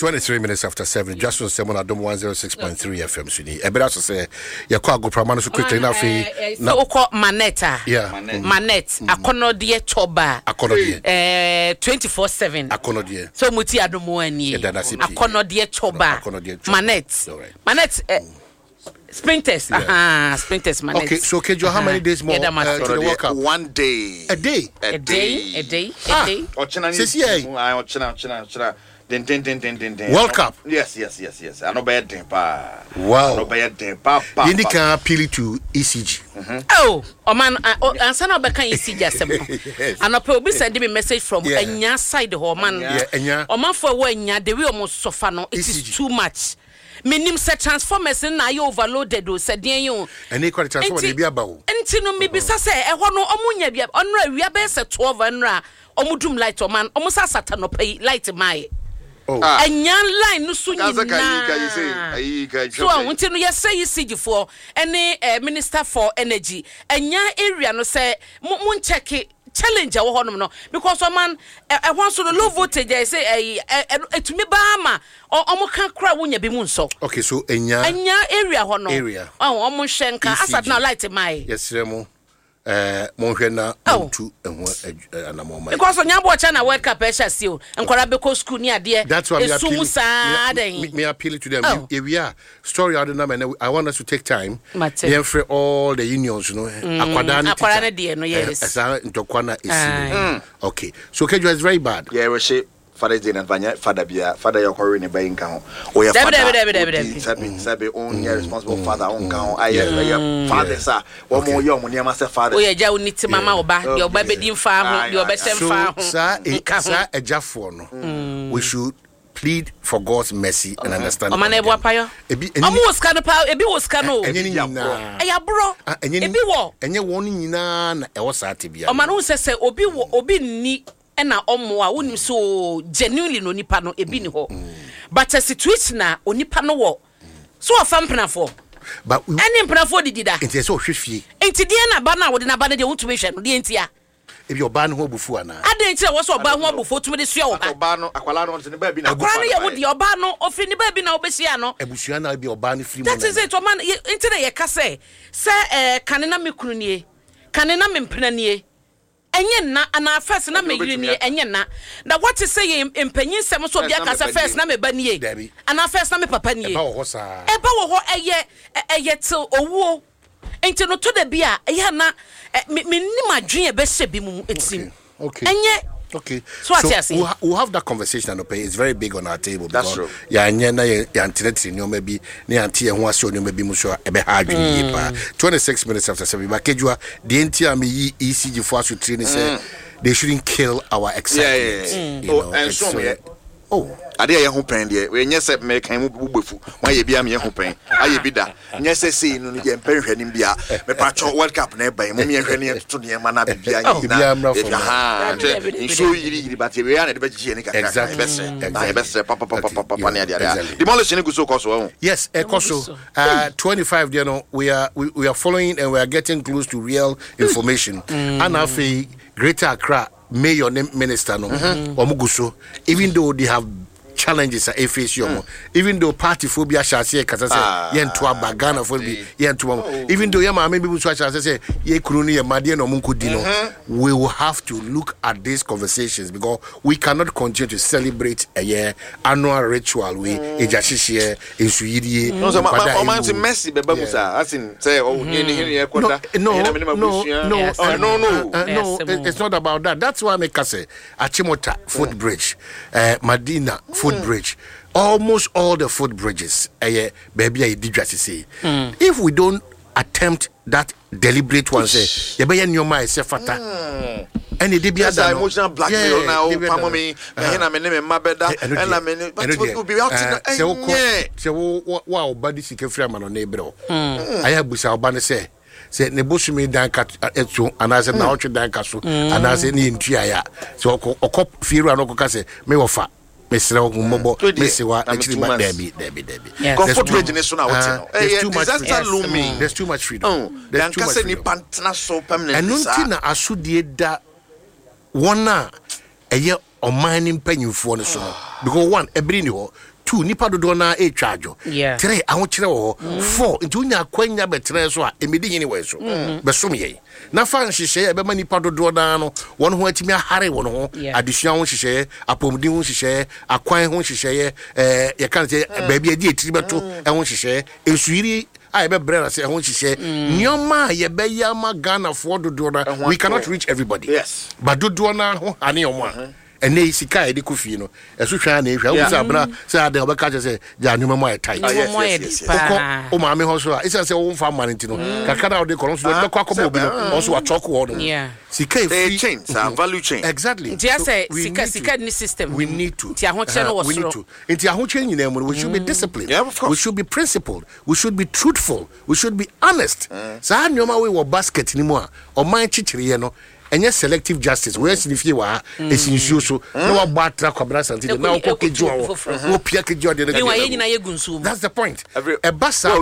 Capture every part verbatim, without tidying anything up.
twenty-three minutes after seven. Just on seven at one oh six point three F M. Suni. Ebeda so say you call go pramano so quickly now fi. So call Manetta. Yeah. Manet. Akono die choba. Akono die. Eh twenty-four seven. Akono die. So muti adomo ani. Akono die choba. Manet. Manet. Sprinters, yeah. Aha, sprinters, man. Okay, so Kejo, how many days more? Yeah, uh, to the World Cup? One day. A day. A, a day. day. A day. Ah. A day. This year. Den den den den den den. World Cup. Yes, yes, yes, yes. I know bad den pa. Wow. I know bad den pa. You need to appeal to E C G. Mm-hmm. Oh, oh man, and son of a E C G. And I'll probably send him a message from yeah. Enya side the whole man. Yeah, Enya. Oh man, for when Enya, the way almost sofano. It is too much. Minim se transformers na you overloaded o se den yo ene kwa transformer dey bia ba o enti no me bisa se e ho no omunya bia onra awia be se twelve nra omudum light o man omusa sata no pay light mai oh enya line no so nyina so enti no yes say C G for any minister for energy enya area no say mun check challenge wo honom no because o man e ho so low voltage I say etumi ba ma omo kan kra wonya bi mu nso. Okay, so enya enya area ho no area oh omo hwenka asat na light mai yes remo eh mo hwenna ontu eho anamo mai because onya bo cha na World Cup e hye o enkwara be ko school ni ade that's why we appeal me, me appeal to them oh. If we are story out number and I want us to take time here for all the unions you know akwada na akwada na de no yes esa ntokwana esi okay so Kejo is very bad yeah we say Father Jane and Vanya, Father Bia, Father Yokori in a bank account. Oh, yeah, Father, Sabi, Sabi, own your responsible father, own count. I am father, sir. One more young when you must have father. Oh, yeah, you need to Mamma Oba, your baby didn't farm, your best farm. Sir, a Jaffon. We should plead for God's mercy and understanding. Omane bwa payo. Omo oska no pa, ebi oska no. Enye nyina. Eya bro. Ebi wo. Enye won nyina na e wo sa tebia. Omane wo sese obi wo obi ni ena omo a wonim so genuinely no nipa no ebi ni ho but a situation na onipa no wo so of ampenafo but any mpenafo didi da enti so hwehwie enti die na ba na wo de na ba na de wo tumi hwe no de enti a ebi oba no ho abufu ana ade enti wo so oba ho abufu tumi de sua wo ba oba no akwala no ne ba bi na akwala no ye wo de oba no ofri ne ba bi na obesia no abusua na bi oba no free mo that is it man enti na ye ka say say eh kanena mekunu nie kanena mempena nie enye na ana first na me yiri ni enye na na what to say empanyin sem so bia kasa first na me ba nie ana first na me papa nie e ba wo ho sa e ba wo ho eye eye til owuo enti no to da bia eye na me nim adwen e be hye bi mu etim okay enye okay so, so we'll, we'll have that conversation and it's very big on our table that's true ya anya na ya antinetri nyoma bi na anti ho ase nyoma bi mu so e be ha adwen yi pa twenty-six minutes after seven ba Kejua the enti am yi E C G for us to train say they shouldn't kill our excitement yeah, yeah, yeah. You know, oh and so me oh ade ye ho pen de we nyese me kan mu bubefu wan ye bia me ho pen aye bi da nyese sei no ye pen hwanim bia me patcho World Cup na e ban mu me hwani to ne ma na bia nyina ha so yiri yiri but we na de be gye ne kaka exactly exactly papa papa papa na dia demolition ne guso koso yes e koso uh twenty-five you know we are we, we are following and we are getting close to real information and afi Greater Accra mayor minister no omuguso even though they have challenges at F S U mm. even though party phobia shall say kasa say yen to abagana for be yen to even though yama maybe we shall say ye kroni ye madie no munku di no we will have to look at these conversations because we cannot continue to celebrate a year annual ritual we ejashishie ensuyidie no so ma man say mercy beba musa as in say oh ye ni here kwata no no no no no it's not about that that's why I make say Achimota footbridge uh Madina footbridge almost all the footbridges eh baby I did just say if we don't attempt that deliberate one say you be nyoma say fata and it be that emotional blackmail now pamo me na me me mabeda and na me but we be out in say wow body sike free man on ebro aya busa oba ne say say ne bosu dan ka etu anase na otwe dan ka so anase ne ntua ya so okop firu anoko ka say me wofa Mister Mumbo, Mister Wa, actually, Debbie, Debbie, Debbie. There's too much freedom. There's too much freedom. There's too much freedom. And Nuntina Asudi da one a year ɔman ne mpanyimfoɔ no so no because one ebiri ni hɔ two nipa dodo na e twajo three ahokyere wo four nti unya kwanya betre so a emedi hini we so besom ye na fa nhihye e be ma nipa dodo na no won ho atimi ahare won ho adesua ho nhihye apomdi ho nhihye akwan ho nhihye eh ye kan say baabi adi etiri beto e ho nhihye ensuiri I be brother say ho nhihye nyoma ye be yama Ghana for dodo na we cannot reach everybody yes but dodo na ho ane omo a and they sika e de kofi no eso twa na ehwa wo say bra say ade obeka say ja nyuma mo atai o ma me ho so a isa say wo mfa man ntino kaka na de kolon so de kwa kwa obi no also a talk word sika e free chain value chain exactly nti say sika sika ni system we need to nti ahoche no wo we need to nti ahoche nyina mo we should be disciplined we should be principled we should be truthful we should be honest sa nyoma we wo basket ni mo a o man chichire ye no enye selective justice we sinifie wa esinsuo so na wa batra kwabra santide na ko keju wo wo pia keju de na ye nyina ye gunsu that's the point e basa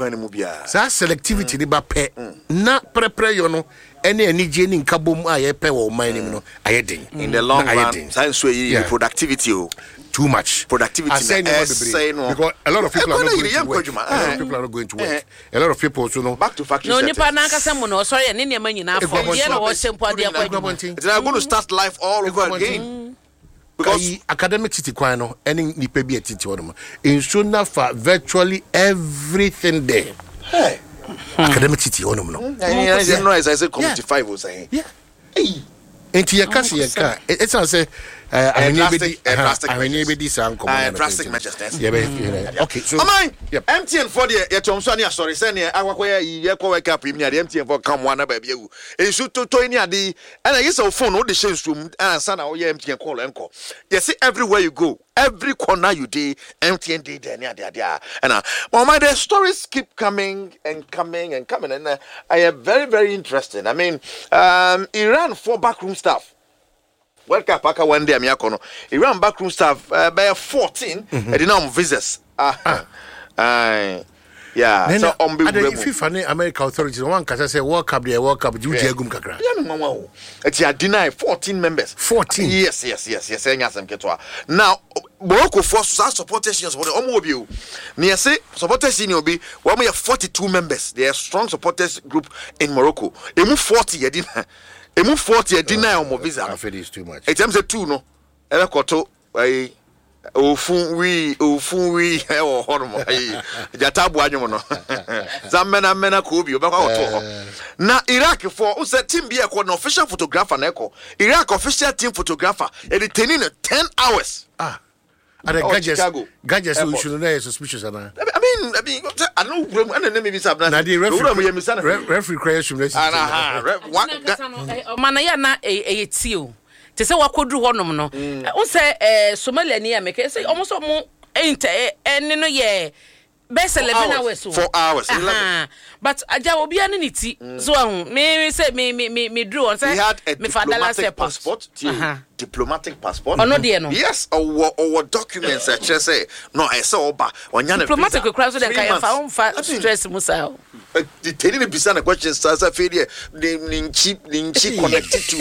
sa selectivity ni ba pe na prepare yo no ene anije ni nkabom a ye pe wo man ni no ayeden in the long run science so yi productivity o too much productivity say no because a lot of people are not going to work. A lot of people are not going to work. A lot of people so no back to factory no nipa na aka samo no sorry ne ne manyina for ye na wo sempo ade akwa they are going to start life all over again because academic city kwan no any nipa bi atiti wonum inso na for virtually everything there hey academic city wonum no you know as I said community five was saying yeah hey enti ye kasi ye ka it's not say uh plastic plastic plastic sanko plastic measures yeah okay so amai M T N for the ye tom so na sorry say na akwakoya ye ko wake up premier M T N for come one na ba bia wu ensu toto ni ade na ye so phone no de shensum ansa na wo ye M T N call enko you see everywhere you go every corner you dey M T N dey there ni ade ade and uh my the stories keep coming and coming and coming and uh, I am very very interesting I mean um Iran for backroom staff World Cup aka one day amiakono Iran backroom staff uh, by fourteen mm-hmm. e dey now visas ah ah yeah then, so on be FIFA ne America authorities one kasa say World Cup dey World Cup ju jegum kakra yeah no nwa o e dey deny fourteen members fourteen yes yes yes yes enya sem ketwa now Morocco force supporters support omo obi o me say supporters ni obi we am forty-two members they are strong supporters group in Morocco emu forty ye deny emu forty e deny omo visa I feel it's too much it say two no e be koto ai ofun wi ofun wi e wo hono ai jata bu anwum no zamena mena ko obi obekwa oto ho na Iraq for o say team bi e ko na official photographer na e ko Iraq official team photographer e dey ten ten hours ah and oh, gadgets gadgets you should know suspicious ana I mean I mean I don't know I don't maybe sabna na the referee referee creation aha mana ya na e tio te se wakodru honom no o se eh Somalia ni ameke se almost mo ente ene no ye best eleven hours four hours uh-huh. But aja obi ani ni ti so ahun me say me me me me drew on say me fadala passport uh-huh. Diplomatic passport ono de no yes or or documents that say no I say oba onya na diplomatic cross so dem kan fa on fa stress musa the telling me bisa na questions sa failure the ninchi ninchi connected to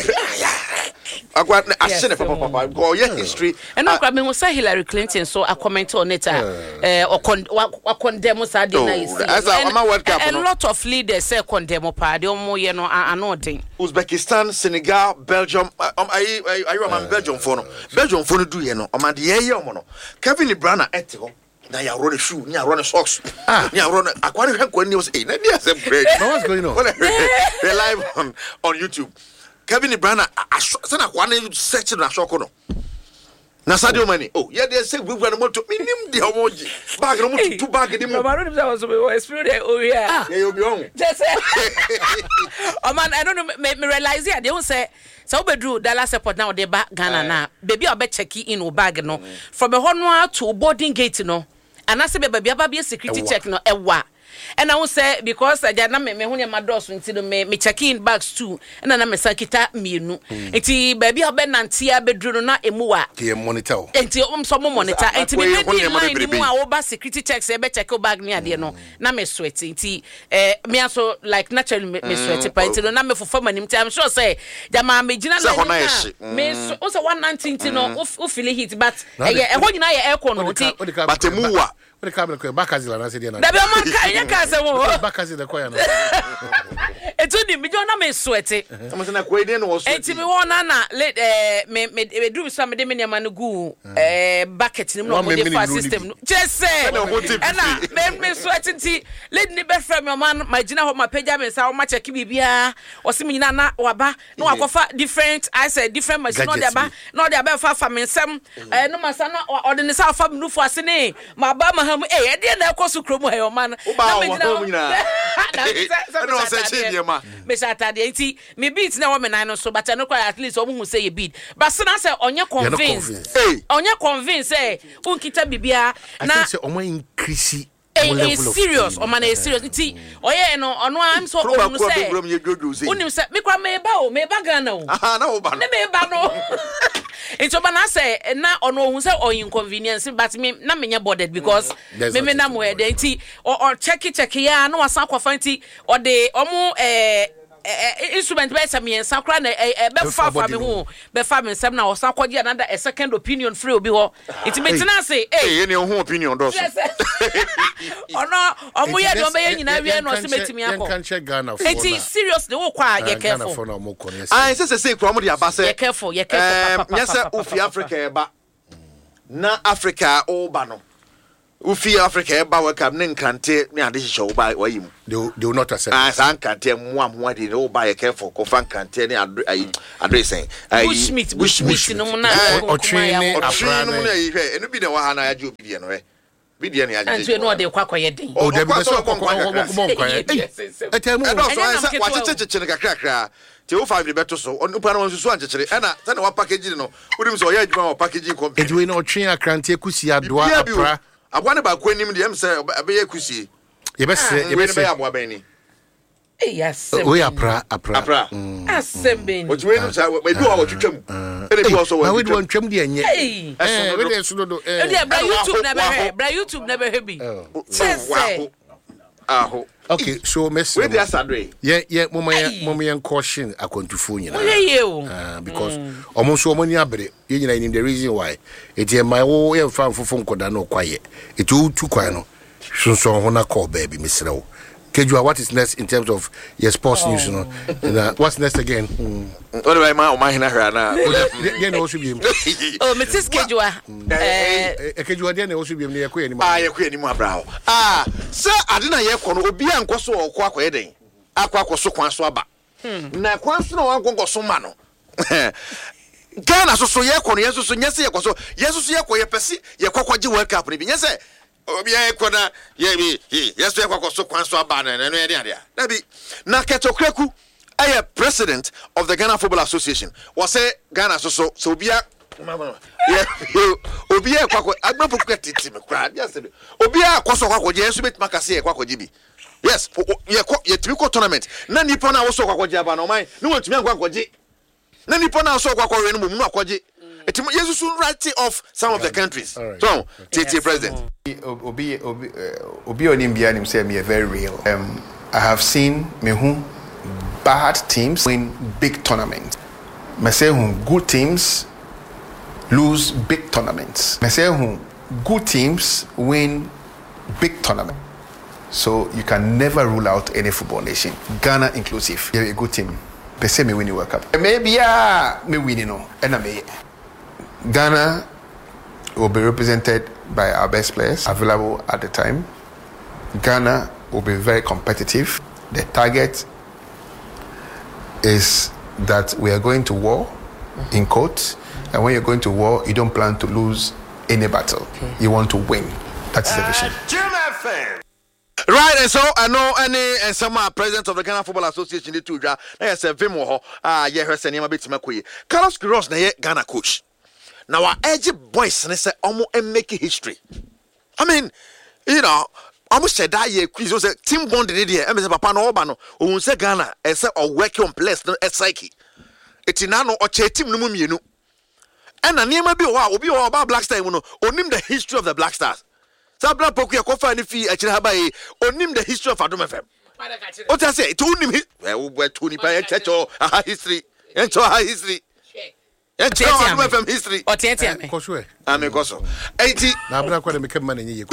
agwa ashene papa papa go your history and no me who say Hillary Clinton so a comment on it eh o condemn sa de na isi and a lot of leaders say condemn pa de omo ye no anoden Uzbekistan Senegal Belgium um I I remember Belgium for no Belgium for no do ye no o ma de ye ye omo no Kevin De Bruyne ete ho na ya run shoe na run socks ah na run akwani hwan ni was eh na dey say break what's going on they live on on YouTube Kevin De Bruyne say na kwani search na shoko no na Sadio Mane oh yeah they say we run moto minim de omoji bag no moto two bag de mo ma no dey was experience oh yeah yeah you be on just say oh man I don't know me, me realize here they won't say so bedru Dallas airport now dey ba Ghana na baby obe check in o bag no from a hono to boarding gate no and I say baby aba be security check no ewa and I will say because I did not me me hunya mados until me me check in bags too and na me sakita mienu enti baby obe nantia bedru na emuwa ke monitor enti um so monitor enti me dey line mu a wo ba security checks e be check bag ni ade no na me sweat enti eh me also like naturally me sweat pa enti no na me fofa manim ti I'm sure say jama me gina na me so so one nineteen no o feel heat but eh e ho nyina ye air con no enti but emuwa the camera ko bakazi na se dia na da be man kan nya ka se wo bakazi de ko ya no etu di me jona me sweat am se na ko ide no wo sweat enti me wona na eh me me drum so me de me niam no gu eh bucket ni no mo de fa system no just say na me me sweat enti lady ni be frame me man ma gina ho ma pagya me sa wo ma check bibia o se me nyina na waba na wakofa different I said different machine no de ba no de ba fa fa me nsem eh no ma sa na o de ne sa fa me no fu ase ne ma ba ma eh e de na ekosu kromu he o man na me gina na no se che ma me Saturday enti me beat na wo me nan no so but no at least o mu say you beat but se na say onye convince onye convince eh unkita bibia na say o man increase eh serious o man eh serious enti oye no ono am so o mu say unim say me kwa me ba o me ba Ghana o aha na wo ba no me ba no enti oba na say na ono hu say o inconvenience but me na me bothered because me me na mo e de enti o check check ya na wasan kwafa enti o de omo eh instrument be say me sakra na be fa fa me hu be fa me nsem na wasan kwaje another a second opinion free obi ho enti me tina say eh ene ho opinion do so ono omo ye de o be ye nyina wie no se metimi akọ can check Ghana for enti seriously wo kwa ye careful ah say say kwa mo de aba say ye careful ye careful papa yes ofi Africa e ba na Africa o ba no ufi Africa e ba welcome ne nkante ne ade hihye wo ba wayim they they will not accept ah san nkante mo amwa de wo ba ye careful ko fa nkante ne address eh bushmeat bushmeat no na o train afra no na yi hwe eno bi na wa ha na ya je obi de no he bi de ne ya je antu no de kwakọ ye den o de bi so kwakọ kwakọ ye etemu e do so say wa checheche ne kakra kakra te o five de beto so on pa no susu anchechere e na se na wa package no udim so o ya adwuma wa packaging company edi we na o train akrante kusi adoa apra agwa ne ba ko anim de em se be ye kusi ye be se ye be se abwa ben ni eh yes we apra apra apra asembeni o twe no sa we bi wa wo twetwam e bi wo so wa we do twam de enye eh eh we de so do eh e bra YouTube na be bra YouTube na be bi wow aho okay so miss we dey asadre ye ye mo mo mo caution akontufo nyina ah because omo so omo ni abere ye nyina ni the reason why it e my wo ye fa fofo nkoda no kwaye it o tu kwan no sonso ho na call baby misrew Kejua, what is next in terms of your sports oh. news? You know, and, uh, what's next again? What do I mind? My hand now. Then also be. Oh, Missus Kejua. Eh, Kejua, then also be near Queen. Ah, you Queen, my brow. Ah, sir, I didn't hear Kono Obi and Koso or Quack wedding. Aqua Koso Kwanswaba. Na Kwanso one go so mano. Ghana so so ye kono yeso so nyese ye koso yeso so ye koye pesi ye kwakwaje World Cup ni bi nyese obi ye kona ye bi yeso ye kwakoso kwanso aba na no ye de ade na bi na Ketokreku aye president of the Ghana Football Association was say Ghana so so so obi ye obi ye kwakwa agbapoku ketiti me kra yes obi ye kwaso kwakwaje yeso betima kase ye kwakwaje bi yes ye ye timi tournament na nipa na wo so kwakwaje aba na man ni wotumi kwakwaje na nipa na so kwakwaje no mu akwaje etim Jesus soon write off some of the countries right. So T T president obi obi obi onimbia nim say me very real. um I have seen me who bad teams win big tournaments. Me say who good teams lose big tournaments. Me say who good teams win big tournaments. So you can never rule out any football nation, Ghana inclusive. You're a good team. They say me win the World Cup. Maybe yeah, me win you know, and I may. Ghana will be represented by our best players available at the time. Ghana will be very competitive. The target is that we are going to war, mm-hmm. in quotes, and when you're going to war, you don't plan to lose any battle. Okay. You want to win. That's uh, the vision. Right, and so I know any and some uh, president of the Ghana Football Association, the two jar, I say Vimo, ah, yeah, her name a bit Makui. Carlos Queiroz, na Ghana coach. Now our edgy boys and say almost and make history. I mean, you know, almost said that year quiz was a team bond in the M S Papa no Obano, who said Ghana, and said, or work on place, no, a psyche. It's in ano or che team no mummy. And a name be wow, be all about Black Stars, or name the history of the Black Stars. Sabla Pokia Kofa and Fee at Chinabai, or name the history of Adom F M. What I say, to him, well, we're Tony by a church or a high history, and to a high history. And Adom F M history. Or Tiatiame. Cosway. I'm a gosso. eighty. Now, I'm not going to make money.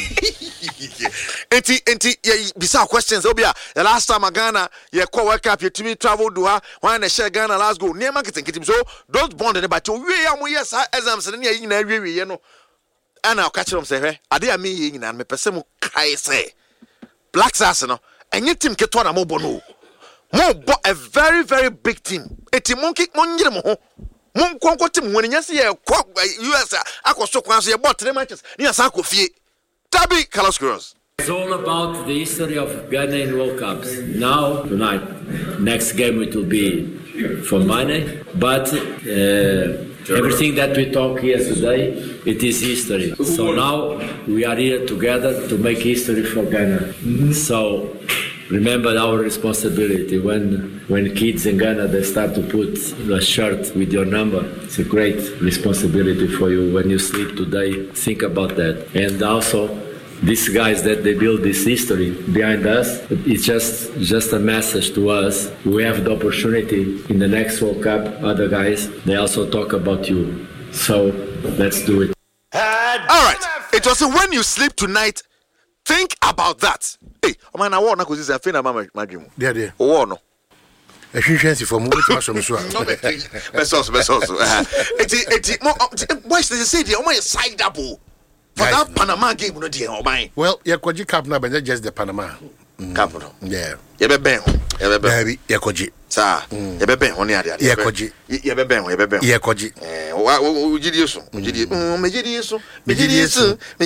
Enti enti ye bisa questions obia the last time Ghana ye call World Cup ye timi travel do ha when they share Ghana last go near marketing kitim so those bond ne ba we am yes exams ne ye nyina wie wie no ana ka kire them say hwe ade am ye nyina me pese mu kai say Black Stars no enye team keto na mo bo no mo bo a very very big team eti monkey monyire mo ho mon konko team woni nya se ye U S akoso kwan so ye bot three matches ni asa akofie Tabi Kalaskuros. It's all about the history of Ghana in World Cups. Now, tonight, next game it will be for money, but uh, everything that we talk here today, it is history. So now we are here together to make history for Ghana. Mm-hmm. So remember our responsibility. When when kids in Ghana they start to put a shirt with your number, it's a great responsibility for you. When you sleep today, think about that. And also, these guys that they build this history behind us, it's just just a message to us. We have the opportunity in the next World Cup. Other guys, they also talk about you. So let's do it. All right. It was when you sleep tonight. Think about that. Hey, man, I want to go to the film. I'm my dream. Yeah, yeah. Oh no. A huge for moving to us from so. Best also, best also. It's it's more. What's the city? Oh my side double. For that Panama game, no dear, oh my. Well, you're Koji Cup now, but not just the Panama. Cup, yeah. You be bang, you be bang, you Koji. Sir, you be bang on the other. Yeah, Koji. You be bang, you be bang. Yeah, Koji. Eh, what would you do? Would you do? Would you do?